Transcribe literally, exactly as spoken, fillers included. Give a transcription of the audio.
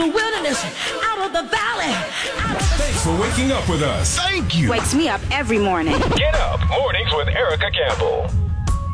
the wilderness, out of the valley. Out of the Thanks for waking up with us. Thank you. Wakes me up every morning. Get up mornings with Erica Campbell.